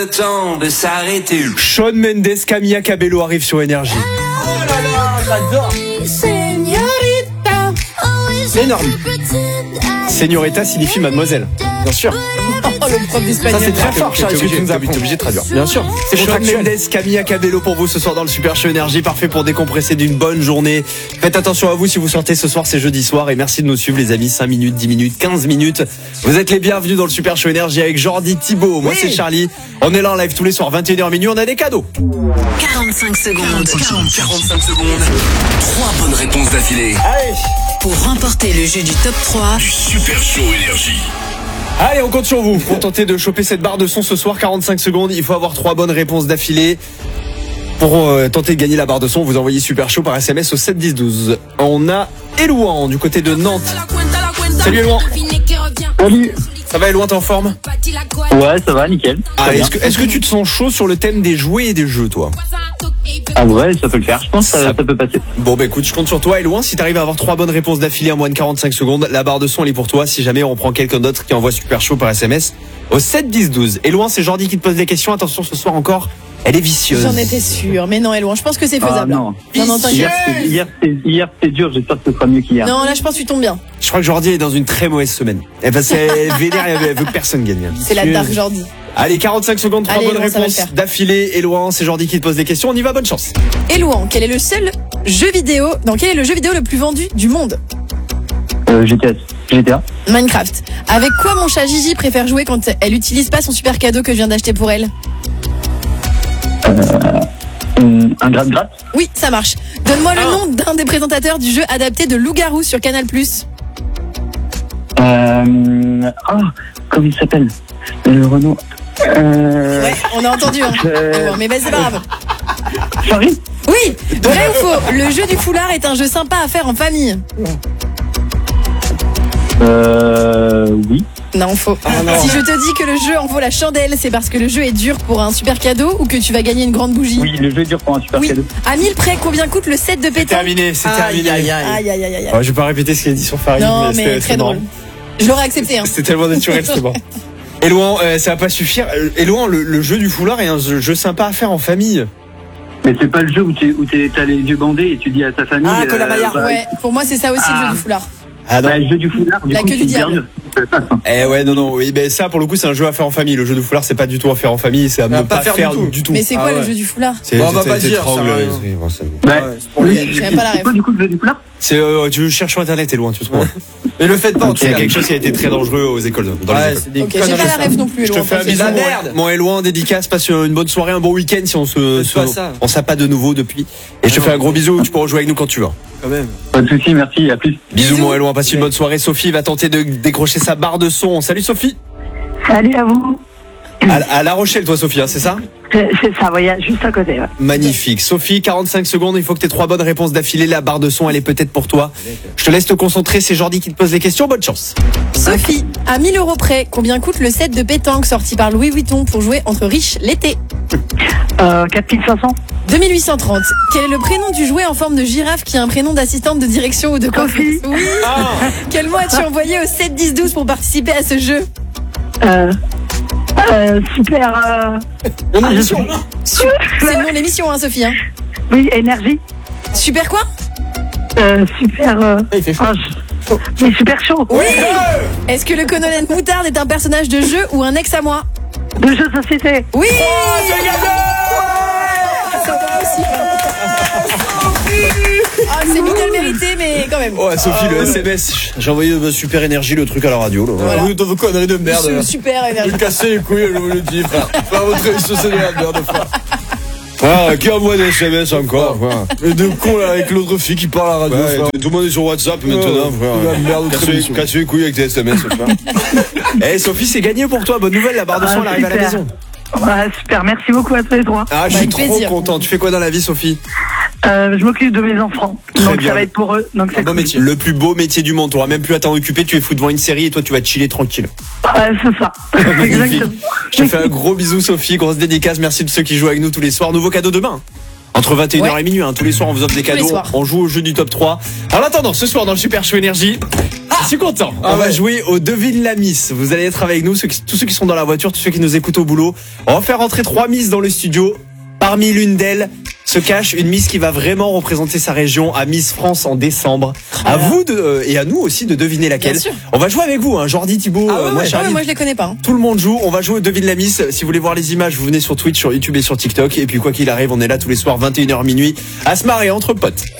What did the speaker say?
Le temps de s'arrêter. Shawn Mendes, Camilla Cabello arrive sur Énergie. Oh là là, j'adore. Énorme. Señorita signifie mademoiselle. Bien sûr. Oh, le prof d'espagnol. Ça c'est très fort, Charles, ce que tu nous apprends. T'es obligé de traduire. Bien sûr. C'est Shawn contractuel. Mendes, Camilla Cabello pour vous ce soir dans le Super Show Énergie. Parfait pour décompresser d'une bonne journée. Faites attention à vous si vous sortez ce soir, c'est jeudi soir. Et merci de nous suivre les amis. 5 minutes, 10 minutes, 15 minutes. Vous êtes les bienvenus dans le Super Show Énergie avec Jordi, Thibaut. Moi c'est Charlie. On est là en live tous les soirs, 21h minuit. On a des cadeaux. 45 secondes. 45 secondes. 3 bonnes réponses d'affilée. Allez. Pour remporter le jeu du top 3. Du Super Show Énergie. Allez, on compte sur vous pour tenter de choper cette barre de son ce soir. 45 secondes, il faut avoir 3 bonnes réponses d'affilée. Pour tenter de gagner la barre de son, vous envoyez Super Show par SMS au 7 10 12. On a Elouan du côté de Nantes. Salut Elouan. Salut. Ça va Elouan, t'es en forme? Ouais, ça va, nickel. Ah, est-ce que tu te sens chaud sur le thème des jouets et des jeux, toi? Ah ouais, ça peut le faire. Je pense que ça peut passer. Bon bah écoute, je compte sur toi Elouan. Si t'arrives à avoir 3 bonnes réponses d'affilée en moins de 45 secondes, la barre de son elle est pour toi. Si jamais on prend quelqu'un d'autre qui envoie Super Show par SMS au 7 10 12. Elouan, c'est Jordi qui te pose des questions. Attention ce soir encore, elle est vicieuse. J'en étais sûre, mais non, Elouan, je pense que c'est faisable. non. Non, t'inquiète. Hier c'était dur, j'espère que ce sera mieux qu'hier. Non, là, je pense que tu tombes bien. Je crois que Jordi est dans une très mauvaise semaine. Elle vénère, elle veut que personne gagne. C'est la dark Jordi. Allez, 45 secondes, 3 Allez, bonnes Elouan, ça va le réponses faire. d'affilée. Elouan, c'est Jordi qui te pose des questions. On y va, bonne chance. Elouan, quel est le seul jeu vidéo, quel est le jeu vidéo le plus vendu du monde? GTA. Minecraft. Avec quoi mon chat Gigi préfère jouer quand elle utilise pas son super cadeau que je viens d'acheter pour elle? Un gratte-gratte. Oui, ça marche. Donne-moi le nom d'un des présentateurs du jeu adapté de Loup-garou sur Canal+. Comment il s'appelle? Le Renault. Ouais, on a entendu, hein. Elouan, mais c'est pas grave. Sorry. Oui, vrai ou faux? Le jeu du foulard est un jeu sympa à faire en famille. Oui. Non, faux. Si je te dis que le jeu en vaut la chandelle, c'est parce que le jeu est dur pour un super cadeau ou que tu vas gagner une grande bougie? Oui, le jeu est dur pour un super Oui. cadeau. À 1000 près, combien coûte le set de pétanque? Terminé, c'est terminé. Aïe, aïe, aïe, aïe. Ouais, je vais pas répéter ce qu'il a dit sur Farid. Non, mais c'était très drôle. marrant. Je l'aurais accepté, hein. C'était tellement naturel, c'était bon. Elouan, ça va pas suffire. Elouan, le jeu du foulard est un jeu sympa à faire en famille. Mais c'est pas le jeu où t'as les yeux bandés et tu dis à ta famille. Ouais, pour moi, c'est ça aussi le jeu du foulard. Ah non. Le jeu du foulard, La queue du diable. Non, oui, ben ça pour le coup c'est un jeu à faire en famille. Le jeu du foulard c'est pas du tout à faire en famille, c'est à ne pas faire du tout. Mais c'est quoi le jeu du foulard? On va pas dire. Je sais même pas la C'est quoi du coup le jeu du foulard? C'est tu cherches sur internet, t'es loin, tu trouves. Mais le faites pas en tout C'est cas. quelque chose qui a été très dangereux aux écoles. Dans les Ouais, écoles. c'est des Ok, j'ai pas conneries, la ça. rêve non plus. Je te Elouan, fais un t'inquiète. bisou, La merde. mon Elouan, dédicace, passe une bonne soirée, un bon week-end si on pas ça. on s'appelle pas de nouveau depuis. Et je te fais un gros bisou, tu peux rejouer avec nous quand tu veux. Quand même. Pas de soucis, merci, à plus. Bisous mon Elouan, passe une bonne soirée. Sophie va tenter de décrocher sa barre de son. Salut Sophie. Salut à vous. À La Rochelle toi Sophie, hein, c'est ça? C'est ça, voyez, juste à côté. Ouais. Magnifique. Sophie, 45 secondes, il faut que tu aies 3 bonnes réponses d'affilée. La barre de son, elle est peut-être pour toi. Je te laisse te concentrer, c'est Jordi qui te pose les questions. Bonne chance. Sophie, à 1000 € près, combien coûte le set de pétanque sorti par Louis Vuitton pour jouer entre riches l'été? 4500. 2830. Quel est le prénom du jouet en forme de girafe qui a un prénom d'assistante de direction ou de coiffeuse? Oui. Quel mot as-tu envoyé au 7 10 12 pour participer à ce jeu? Super. C'est le nom de l'émission, hein, Sophie, hein. Oui, énergie. Super quoi? Super. Il fait chaud. Mais super chaud. Oui. Est-ce que le colonel Moutarde est un personnage de jeu ou un ex à moi? De jeux de société. Oui. C'est mignonne vérité, mais quand même. Ouais, Sophie, le SMS. J'ai envoyé Super Énergie, le truc à la radio. Là. Voilà. Oui, vos conneries de merde. C'est super énergie. Vous cassez les couilles, je vous le dis, frère. Faire votre émission, c'est de la merde, frère. Ah, qui envoie des SMS encore, frère. Et de con là avec l'autre fille qui parle à la radio, Ouais, frère. tout le monde est sur WhatsApp maintenant, La merde, frère. Casse les couilles avec tes SMS, frère. Eh, Sophie, c'est gagné pour toi. Bonne nouvelle, la barre de son, elle arrive à la super. maison. Ouais, super, merci beaucoup à tous les trois. Ah, je suis Avec trop plaisir. content. Tu fais quoi dans la vie, Sophie? Je m'occupe de mes enfants. Très Donc bien. ça va être pour eux. Donc c'est Bon cool. métier. Le plus beau métier du monde. Tu n'auras même plus à t'en occuper. Tu es fou devant une série et toi, tu vas chiller tranquille. Ouais, c'est ça. Exactement. Je te fais un gros bisou, Sophie. Grosse dédicace. Merci de ceux qui jouent avec nous tous les soirs. Nouveau cadeau demain. Entre 21h et minuit, hein. Tous les soirs, on vous offre des Tous les cadeaux. soirs. On joue au jeu du top 3. En attendant, ce soir, dans le Super Show Énergie. Je suis content. On va jouer au Devine la Miss. Vous allez être avec nous, tous ceux qui sont dans la voiture, tous ceux qui nous écoutent au boulot. On va faire rentrer 3 Miss dans le studio. Parmi l'une d'elles se cache une Miss qui va vraiment représenter sa région à Miss France en décembre. À vous et à nous aussi de deviner laquelle. Bien sûr. On va jouer avec vous, hein. Jordi, Thibaut, moi, Charlie. Moi je les connais pas. Tout le monde joue. On va jouer au Devine la Miss. Si vous voulez voir les images, vous venez sur Twitch, sur YouTube et sur TikTok. Et puis quoi qu'il arrive, on est là tous les soirs 21h minuit à se marrer entre potes.